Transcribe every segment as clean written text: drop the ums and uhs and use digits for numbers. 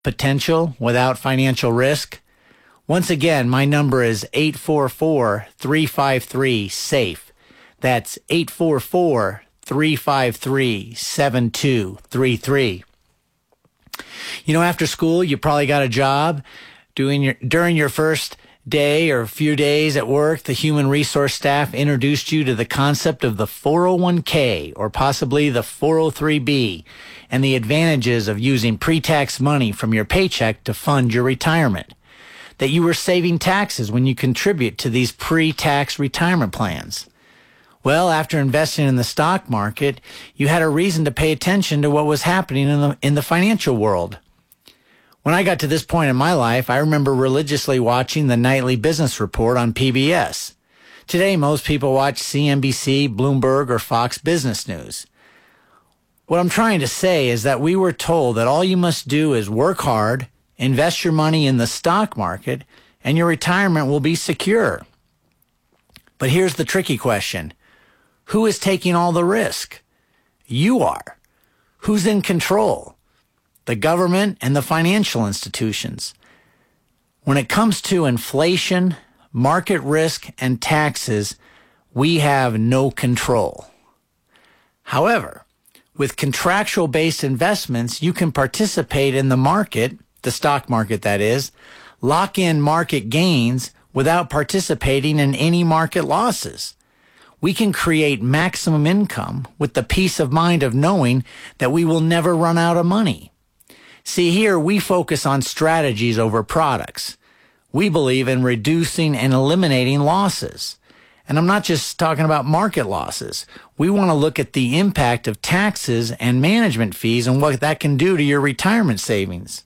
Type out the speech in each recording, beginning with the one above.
potential without financial risk? Once again, my number is 844-353-SAFE. That's 844-353-7233. You know, after school, you probably got a job. During your first day or a few days at work, the human resource staff introduced you to the concept of the 401k or possibly the 403b and the advantages of using pre-tax money from your paycheck to fund your retirement. That you were saving taxes when you contribute to these pre-tax retirement plans. Well, after investing in the stock market, you had a reason to pay attention to what was happening in the financial world. When I got to this point in my life, I remember religiously watching the nightly business report on PBS. Today, most people watch CNBC, Bloomberg, or Fox Business News. What I'm trying to say is that we were told that all you must do is work hard, invest your money in the stock market, and your retirement will be secure. But here's the tricky question. Who is taking all the risk? You are. Who's in control? The government and the financial institutions. When it comes to inflation, market risk, and taxes, we have no control. However, with contractual-based investments, you can participate in the market, the stock market that is, lock in market gains without participating in any market losses. We can create maximum income with the peace of mind of knowing that we will never run out of money. See, here we focus on strategies over products. We believe in reducing and eliminating losses. And I'm not just talking about market losses. We want to look at the impact of taxes and management fees and what that can do to your retirement savings.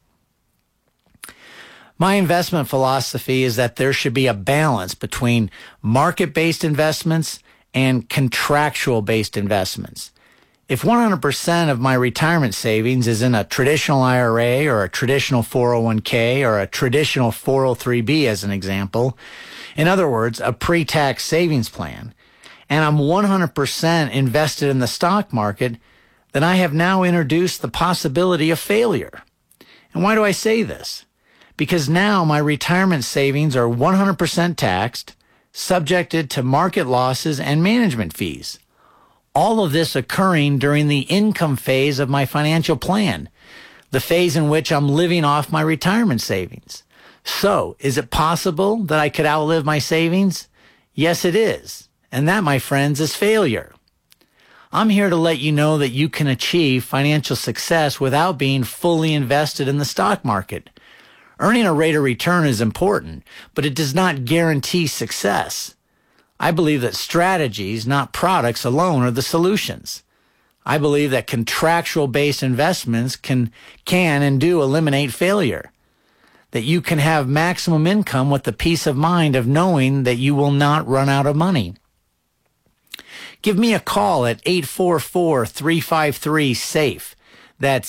My investment philosophy is that there should be a balance between market-based investments and contractual-based investments. If 100% of my retirement savings is in a traditional IRA or a traditional 401k or a traditional 403b as an example, in other words, a pre-tax savings plan, and I'm 100% invested in the stock market, then I have now introduced the possibility of failure. And why do I say this? Because now my retirement savings are 100% taxed, subjected to market losses and management fees. All of this occurring during the income phase of my financial plan, the phase in which I'm living off my retirement savings. So, is it possible that I could outlive my savings? Yes, it is. And that, my friends, is failure. I'm here to let you know that you can achieve financial success without being fully invested in the stock market. Earning a rate of return is important, but it does not guarantee success. I believe that strategies, not products alone, are the solutions. I believe that contractual-based investments can and do eliminate failure. That you can have maximum income with the peace of mind of knowing that you will not run out of money. Give me a call at 844-353-SAFE. That's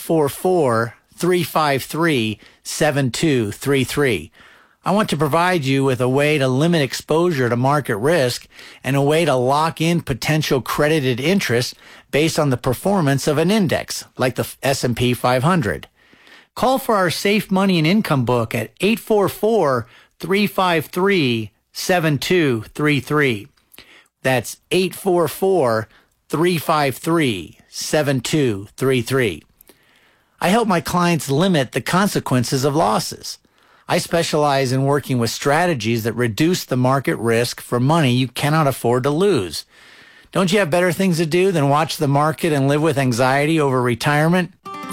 844-353-7233. I want to provide you with a way to limit exposure to market risk and a way to lock in potential credited interest based on the performance of an index, like the S&P 500. Call for our Safe Money and Income book at 844-353-7233. That's 844-353-7233. I help my clients limit the consequences of losses. I specialize in working with strategies that reduce the market risk for money you cannot afford to lose. Don't you have better things to do than watch the market and live with anxiety over retirement?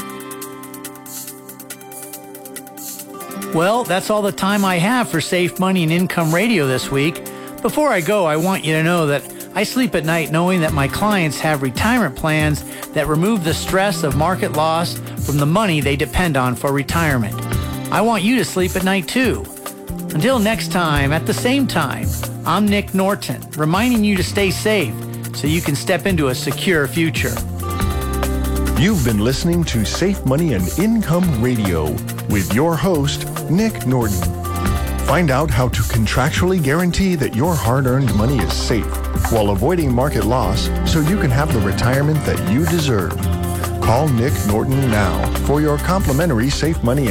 Well, that's all the time I have for Safe Money and Income Radio this week. Before I go, I want you to know that I sleep at night knowing that my clients have retirement plans that remove the stress of market loss from the money they depend on for retirement. I want you to sleep at night too. Until next time, at the same time, I'm Nick Norton, reminding you to stay safe so you can step into a secure future. You've been listening to Safe Money and Income Radio with your host, Nick Norton. Find out how to contractually guarantee that your hard-earned money is safe while avoiding market loss so you can have the retirement that you deserve. Call Nick Norton now for your complimentary Safe Money